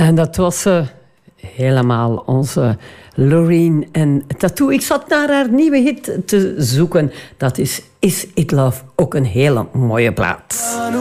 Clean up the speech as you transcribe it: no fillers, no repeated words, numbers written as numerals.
En dat was helemaal onze Loreen en Tattoo. Ik zat naar haar nieuwe hit te zoeken. Dat is It Love? Ook een hele mooie plaat.